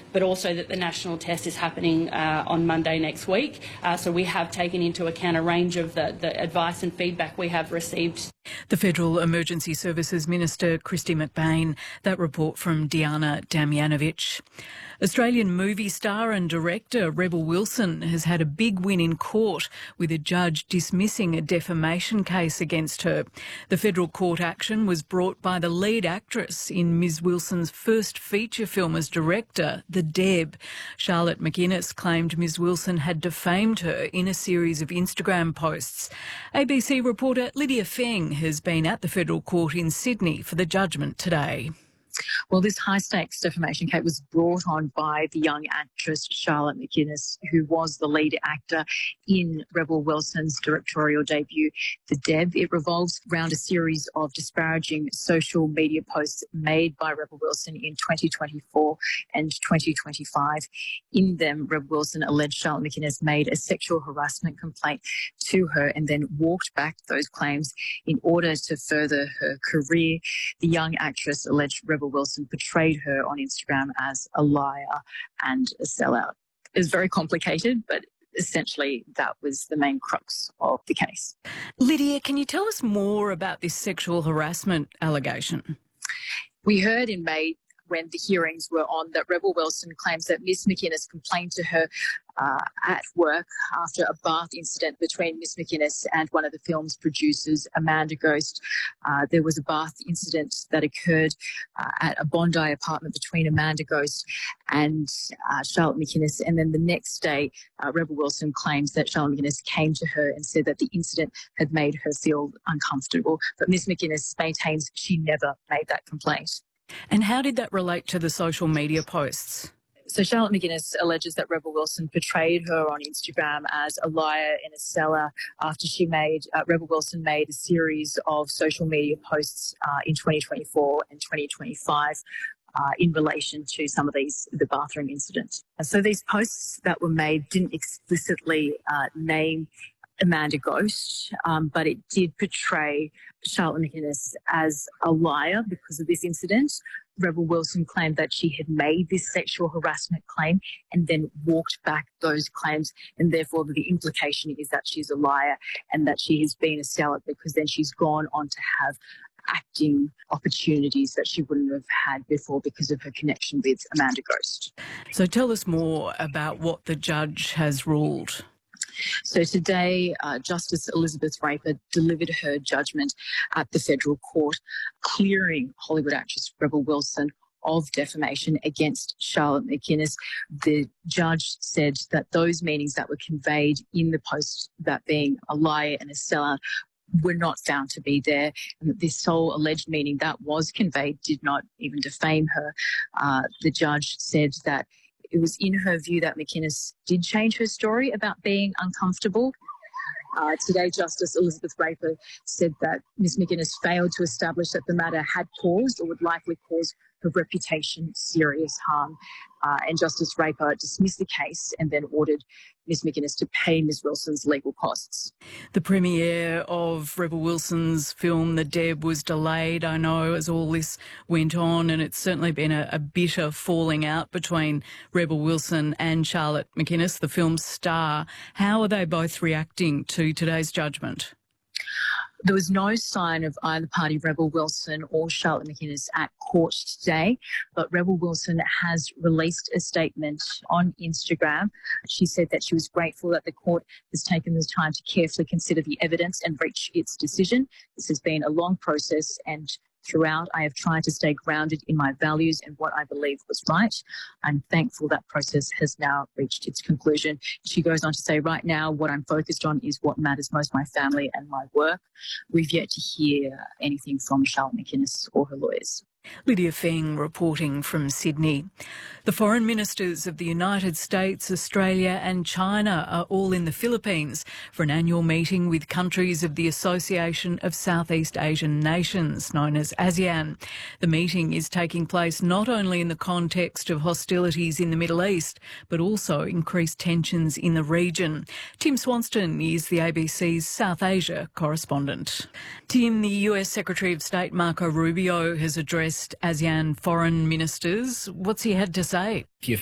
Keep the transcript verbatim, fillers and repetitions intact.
but also that the national test is happening uh, on Monday next week. Uh, so we have taken into account a range of the, the advice and feedback we have received. The Federal Emergency Services Minister, Kristy McBain. That report from Diana Damjanovic. Australian movie star and director Rebel Wilson has had a big win in court, with a judge dismissing a defamation case against her. The federal court action was brought by the lead actress in Miz Wilson's first feature film as director, The Deb. Charlotte McInnes claimed Miz Wilson had defamed her in a series of Instagram posts. A B C reporter Lydia Feng has been at the federal court in Sydney for the judgment today. Well, this high-stakes defamation case was brought on by the young actress Charlotte McInnes, who was the lead actor in Rebel Wilson's directorial debut, The Deb. It revolves around a series of disparaging social media posts made by Rebel Wilson in twenty twenty-four and twenty twenty-five. In them, Rebel Wilson alleged Charlotte McInnes made a sexual harassment complaint to her and then walked back those claims in order to further her career. The young actress alleged Rebel Wilson portrayed her on Instagram as a liar and a sellout. It was very complicated, but essentially that was the main crux of the case. Lydia, can you tell us more about this sexual harassment allegation? We heard in May, when the hearings were on, that Rebel Wilson claims that Miss McInnes complained to her uh, at work after a bath incident between Miss McInnes and one of the film's producers, Amanda Ghost. Uh, there was a bath incident that occurred uh, at a Bondi apartment between Amanda Ghost and uh, Charlotte McInnes. And then the next day, uh, Rebel Wilson claims that Charlotte McInnes came to her and said that the incident had made her feel uncomfortable. But Miss McInnes maintains she never made that complaint. And how did that relate to the social media posts? So Charlotte McInnes alleges that Rebel Wilson portrayed her on Instagram as a liar and a seller after she made, uh, Rebel Wilson made a series of social media posts uh, in twenty twenty-four and twenty twenty-five uh, in relation to some of these, the bathroom incidents. And so these posts that were made didn't explicitly uh, name Amanda Ghost, um, but it did portray Charlotte McInnes as a liar because of this incident. Rebel Wilson claimed that she had made this sexual harassment claim and then walked back those claims, and therefore the implication is that she's a liar and that she has been a sellout, because then she's gone on to have acting opportunities that she wouldn't have had before because of her connection with Amanda Ghost. So tell us more about what the judge has ruled. So today, uh, Justice Elizabeth Raper delivered her judgment at the federal court, clearing Hollywood actress Rebel Wilson of defamation against Charlotte McInnes. The judge said that those meanings that were conveyed in the post, that being a liar and a sellout, were not found to be there, and that this sole alleged meaning that was conveyed did not even defame her. Uh, the judge said that it was in her view that McInnes did change her story about being uncomfortable. Uh, today, Justice Elizabeth Raper said that Miss McInnes failed to establish that the matter had caused or would likely cause her reputation serious harm. Uh, and Justice Raper dismissed the case and then ordered Miss McInnes to pay Miss Wilson's legal costs. The premiere of Rebel Wilson's film, The Deb, was delayed, I know, as all this went on, and it's certainly been a, a bitter falling out between Rebel Wilson and Charlotte McInnes, the film's star. How are they both reacting to today's judgment? There was no sign of either party, Rebel Wilson or Charlotte McInnes, at court today, but Rebel Wilson has released a statement on Instagram. She said that she was grateful that the court has taken the time to carefully consider the evidence and reach its decision. This has been a long process, and throughout, I have tried to stay grounded in my values and what I believe was right. I'm thankful that process has now reached its conclusion. She goes on to say, right now, what I'm focused on is what matters most, my family and my work. We've yet to hear anything from Charlotte McInnes or her lawyers. Lydia Feng reporting from Sydney. The foreign ministers of the United States, Australia and China are all in the Philippines for an annual meeting with countries of the Association of Southeast Asian Nations, known as ASEAN. The meeting is taking place not only in the context of hostilities in the Middle East, but also increased tensions in the region. Tim Swanston is the A B C's South Asia correspondent. Tim, the U S Secretary of State Marco Rubio has addressed ASEAN foreign ministers. What's he had to say?